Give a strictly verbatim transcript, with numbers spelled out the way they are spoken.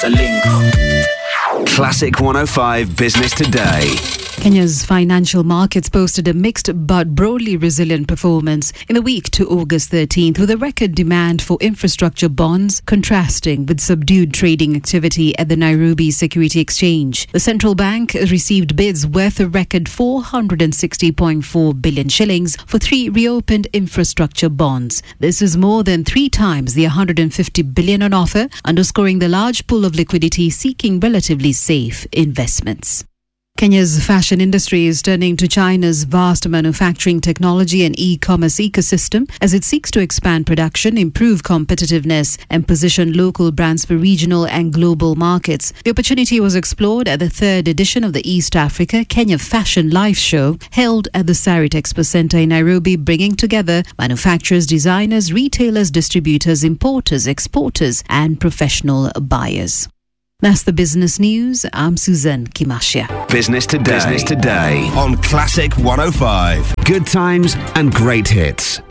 The Link. Classic one oh five Business Today. Kenya's financial markets posted a mixed but broadly resilient performance in the week to August thirteenth, with a record demand for infrastructure bonds contrasting with subdued trading activity at the Nairobi Security Exchange. The central bank received bids worth a record four hundred sixty point four billion shillings for three reopened infrastructure bonds. This is more than three times the one hundred fifty billion on offer, underscoring the large pool of liquidity seeking relatively safe investments. Kenya's fashion industry is turning to China's vast manufacturing technology and e-commerce ecosystem as it seeks to expand production, improve competitiveness, and position local brands for regional and global markets. The opportunity was explored at the third edition of the East Africa Kenya Fashion Live Show held at the Sarit Expo Center in Nairobi, bringing together manufacturers, designers, retailers, distributors, importers, exporters, and professional buyers. That's the business news. I'm Suzanne Kimashia. Business Today. Business Today on Classic one oh five. Good times and great hits.